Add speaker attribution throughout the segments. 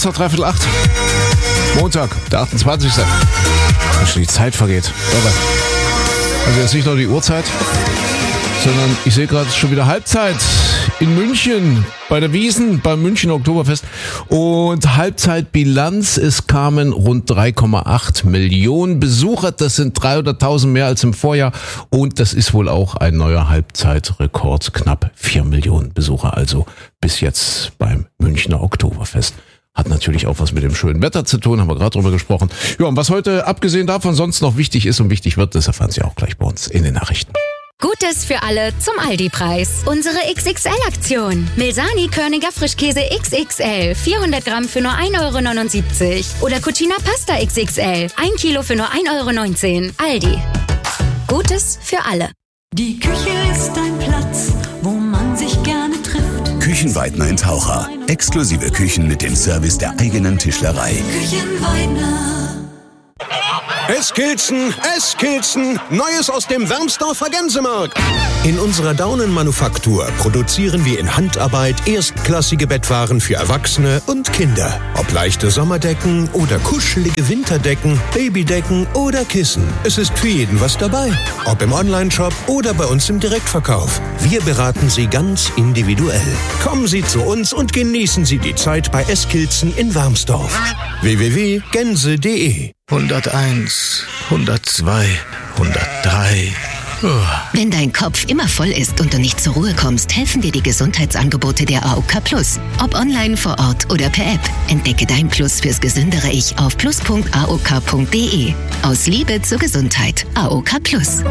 Speaker 1: 7:03, Montag, der 28. Die Zeit vergeht. Also jetzt nicht nur die Uhrzeit, sondern ich sehe gerade schon wieder Halbzeit in München bei der Wiesn, beim Münchner Oktoberfest. Und Halbzeitbilanz, es kamen rund 3,8 Millionen Besucher. Das sind 300.000 mehr als im Vorjahr. Und das ist wohl auch ein neuer Halbzeitrekord. Knapp 4 Millionen Besucher also bis jetzt beim Münchner Oktoberfest. Hat natürlich auch was mit dem schönen Wetter zu tun, haben wir gerade drüber gesprochen. Ja, und was heute abgesehen davon sonst noch wichtig ist und wichtig wird, das erfahren Sie auch gleich bei uns in den Nachrichten.
Speaker 2: Gutes für alle zum Aldi-Preis. Unsere XXL-Aktion. Milsani Körniger Frischkäse XXL. 400 Gramm für nur 1,79 €. Oder Cucina Pasta XXL. 1 Kilo für nur 1,19 €. Aldi. Gutes für alle.
Speaker 3: Die Küche ist ein Platz, wo man sich gerne trifft.
Speaker 4: Küchenweidner in Taucher. Exklusive Küchen mit dem Service der eigenen Tischlerei.
Speaker 3: Küchenweidner.
Speaker 5: Eskilzen, Neues aus dem Wermsdorfer Gänsemarkt. In unserer Daunenmanufaktur produzieren wir in Handarbeit erstklassige Bettwaren für Erwachsene und Kinder. Ob leichte Sommerdecken oder kuschelige Winterdecken, Babydecken oder Kissen. Es ist für jeden was dabei. Ob im Onlineshop oder bei uns im Direktverkauf. Wir beraten Sie ganz individuell. Kommen Sie zu uns und genießen Sie die Zeit bei Eskilzen in Wermsdorf. www.gänse.de
Speaker 6: 101, 102, 103.
Speaker 7: Wenn dein Kopf immer voll ist und du nicht zur Ruhe kommst, helfen dir die Gesundheitsangebote der AOK Plus. Ob online, vor Ort oder per App. Entdecke dein Plus fürs gesündere Ich auf plus.aok.de. Aus Liebe zur Gesundheit. AOK Plus.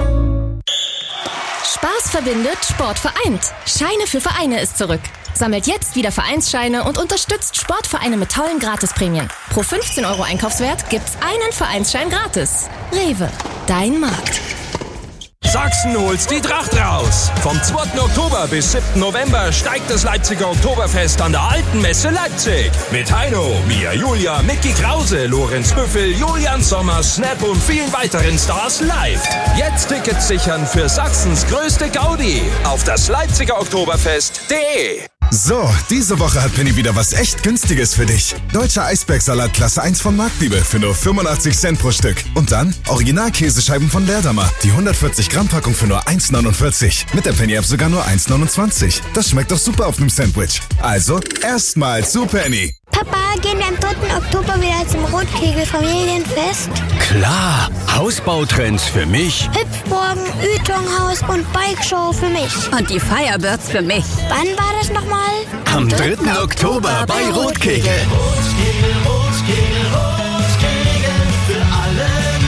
Speaker 8: Spaß verbindet, Sport vereint. Scheine für Vereine ist zurück. Sammelt jetzt wieder Vereinsscheine und unterstützt Sportvereine mit tollen Gratisprämien. Pro 15 € Einkaufswert gibt's einen Vereinsschein gratis. Rewe, dein Markt.
Speaker 9: Sachsen holt's die Tracht raus. Vom 2. Oktober bis 7. November steigt das Leipziger Oktoberfest an der Alten Messe Leipzig. Mit Heino, Mia Julia, Micky Krause, Lorenz Büffel, Julian Sommer, Snap und vielen weiteren Stars live. Jetzt Tickets sichern für Sachsens größte Gaudi auf das Leipziger Oktoberfest.de.
Speaker 4: So, diese Woche hat Penny wieder was echt Günstiges für dich. Deutscher Eisbergsalat Klasse 1 von Marktliebe für nur 85 Cent pro Stück. Und dann Original-Käsescheiben von Werdamer. Die 140 Gramm Packung für nur 1,49. Mit der Penny-App sogar nur 1,29. Das schmeckt doch super auf einem Sandwich. Also, erstmal zu Penny.
Speaker 10: Papa, gehen wir am 3. Oktober wieder zum Rotkegel-Familienfest?
Speaker 6: Klar, Hausbautrends für mich.
Speaker 10: Hüpfburgen, Ytonghaus und Bikeshow für mich.
Speaker 11: Und die Firebirds für mich.
Speaker 10: Wann war das nochmal?
Speaker 6: Am 3. Oktober bei Rotkegel.
Speaker 3: Rotkegel für alle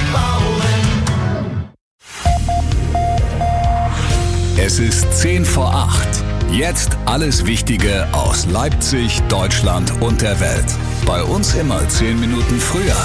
Speaker 3: Bauern.
Speaker 4: Es ist 10 vor 8. Jetzt alles Wichtige aus Leipzig, Deutschland und der Welt. Bei uns immer 10 Minuten früher.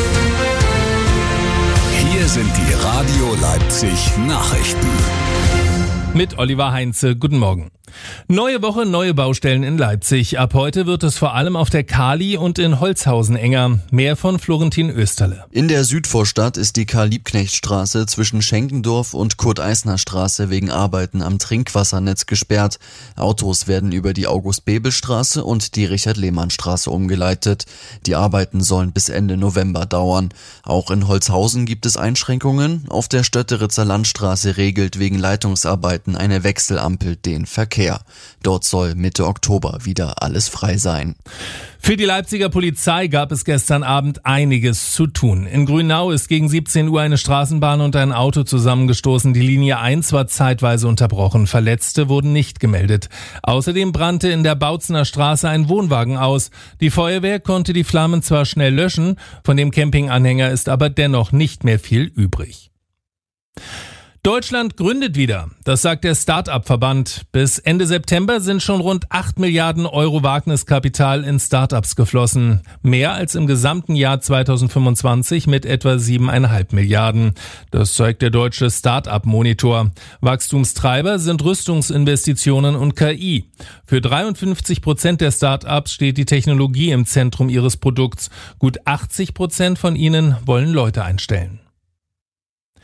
Speaker 4: Hier sind die Radio Leipzig Nachrichten.
Speaker 12: Mit Oliver Heinze, guten Morgen. Neue Woche, neue Baustellen in Leipzig. Ab heute wird es vor allem auf der Kali und in Holzhausen enger. Mehr von Florentin Österle.
Speaker 13: In der Südvorstadt ist die Karl-Liebknecht-Straße zwischen Schenkendorf und Kurt-Eisner-Straße wegen Arbeiten am Trinkwassernetz gesperrt. Autos werden über die August-Bebel-Straße und die Richard-Lehmann-Straße umgeleitet. Die Arbeiten sollen bis Ende November dauern. Auch in Holzhausen gibt es Einschränkungen. Auf der Stötteritzer Landstraße regelt wegen Leitungsarbeiten eine Wechselampel den Verkehr. Dort soll Mitte Oktober wieder alles frei sein.
Speaker 12: Für die Leipziger Polizei gab es gestern Abend einiges zu tun. In Grünau ist gegen 17 Uhr eine Straßenbahn und ein Auto zusammengestoßen. Die Linie 1 war zeitweise unterbrochen. Verletzte wurden nicht gemeldet. Außerdem brannte in der Bautzener Straße ein Wohnwagen aus. Die Feuerwehr konnte die Flammen zwar schnell löschen, von dem Campinganhänger ist aber dennoch nicht mehr viel übrig. Deutschland gründet wieder, das sagt der Start-up-Verband. Bis Ende September sind schon rund 8 Milliarden Euro Wagniskapital in Start-ups geflossen. Mehr als im gesamten Jahr 2025 mit etwa 7,5 Milliarden. Das zeigt der deutsche Start-up-Monitor. Wachstumstreiber sind Rüstungsinvestitionen und KI. Für 53% der Start-ups steht die Technologie im Zentrum ihres Produkts. Gut 80% von ihnen wollen Leute einstellen.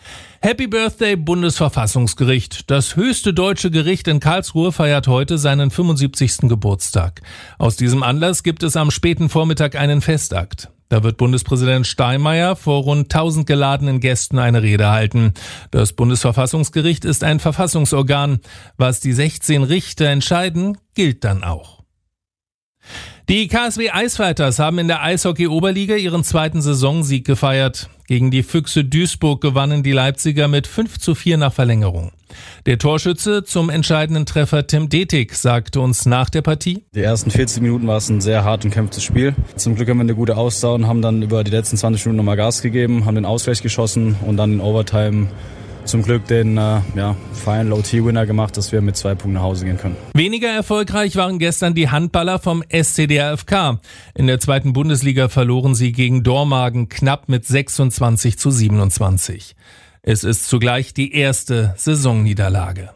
Speaker 12: Happy Birthday Bundesverfassungsgericht. Das höchste deutsche Gericht in Karlsruhe feiert heute seinen 75. Geburtstag. Aus diesem Anlass gibt es am späten Vormittag einen Festakt. Da wird Bundespräsident Steinmeier vor rund 1000 geladenen Gästen eine Rede halten. Das Bundesverfassungsgericht ist ein Verfassungsorgan. Was die 16 Richter entscheiden, gilt dann auch. Die KSW Eisfighters haben in der Eishockey-Oberliga ihren zweiten Saisonsieg gefeiert. Gegen die Füchse Duisburg gewannen die Leipziger mit 5:4 nach Verlängerung. Der Torschütze zum entscheidenden Treffer Tim Detig sagte uns nach der Partie:
Speaker 14: Die ersten 40 Minuten war es ein sehr hart umkämpftes Spiel. Zum Glück haben wir eine gute Ausdauer und haben dann über die letzten 20 Minuten nochmal Gas gegeben, haben den Ausgleich geschossen und dann in Overtime zum Glück den Final OT-Winner gemacht, dass wir mit 2 Punkten nach Hause gehen können.
Speaker 12: Weniger erfolgreich waren gestern die Handballer vom SCDFK. In der 2. Bundesliga verloren sie gegen Dormagen knapp mit 26:27. Es ist zugleich die erste Saisonniederlage.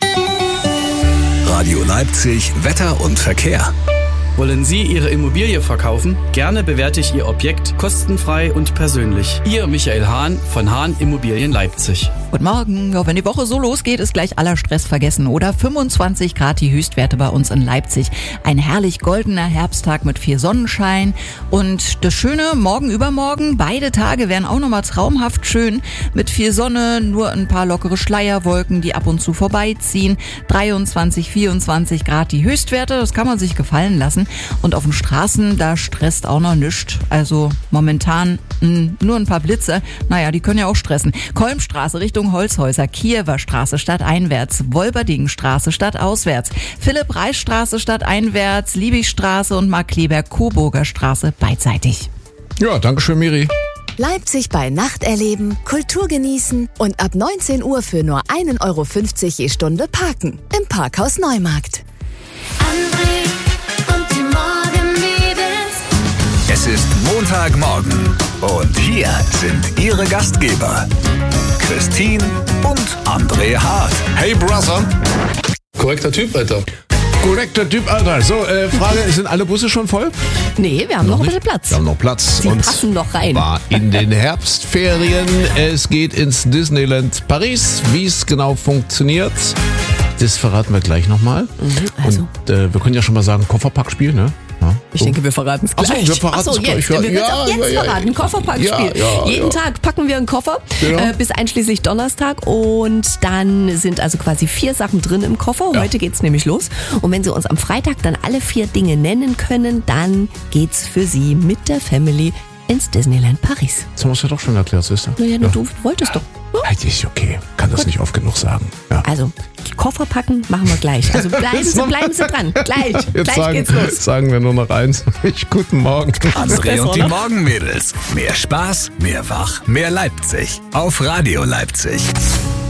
Speaker 6: Radio Leipzig, Wetter und Verkehr.
Speaker 15: Wollen Sie Ihre Immobilie verkaufen? Gerne bewerte ich Ihr Objekt kostenfrei und persönlich. Ihr Michael Hahn von Hahn Immobilien Leipzig.
Speaker 16: Guten Morgen. Ja, wenn die Woche so losgeht, ist gleich aller Stress vergessen, oder? 25 Grad die Höchstwerte bei uns in Leipzig. Ein herrlich goldener Herbsttag mit viel Sonnenschein. Und das Schöne, morgen, übermorgen, beide Tage werden auch nochmal traumhaft schön. Mit viel Sonne, nur ein paar lockere Schleierwolken, die ab und zu vorbeiziehen. 23, 24 Grad die Höchstwerte, das kann man sich gefallen lassen. Und auf den Straßen, da stresst auch noch nichts. Also momentan nur ein paar Blitze. Naja, die können ja auch stressen. Kolmstraße Richtung Holzhäuser, Kiewer Straße stadteinwärts, Wolberdingenstraße stadtauswärts, Philipp-Reis-Straße stadteinwärts, Liebigstraße und Mark-Kleberg-Coburger Straße beidseitig.
Speaker 1: Ja, danke schön, Miri.
Speaker 17: Leipzig bei Nacht erleben, Kultur genießen und ab 19 Uhr für nur 1,50 € je Stunde parken. Im Parkhaus Neumarkt.
Speaker 6: Es ist Montagmorgen und hier sind Ihre Gastgeber Christine und André Hart.
Speaker 1: Hey Brother.
Speaker 18: Korrekter Typ, Alter.
Speaker 1: Korrekter Typ, Alter. So, Frage, sind alle Busse schon voll?
Speaker 16: Nee, wir haben noch ein bisschen Platz.
Speaker 1: Wir haben noch Platz.
Speaker 16: Sie passen noch rein.
Speaker 1: War in den Herbstferien. Es geht ins Disneyland Paris. Wie es genau funktioniert, das verraten wir gleich nochmal.
Speaker 16: Also.
Speaker 1: Und wir können ja schon mal sagen, Kofferpackspiel, ne? Ja,
Speaker 16: ich denke, wir verraten es gleich.
Speaker 1: Achso, wir verraten es gleich.
Speaker 16: Wir werden es auch jetzt verraten. Kofferpackspiel. Jeden Tag packen wir einen Koffer, bis einschließlich Donnerstag. Und dann sind also quasi 4 Sachen drin im Koffer. Heute geht's nämlich los. Und wenn Sie uns am Freitag dann alle 4 Dinge nennen können, dann geht's für Sie mit der Family ins Disneyland Paris.
Speaker 1: Das haben wir es ja doch schon erklärt, Sister.
Speaker 16: Naja, du wolltest doch.
Speaker 1: Ist okay. Kann das nicht oft genug sagen. Ja.
Speaker 16: Also, Koffer packen machen wir gleich. Also bleiben Sie dran. Gleich geht's los.
Speaker 1: Sagen wir nur noch eins. Guten Morgen.
Speaker 6: André und die Morgenmädels. Mehr Spaß, mehr Wach, mehr Leipzig. Auf Radio Leipzig.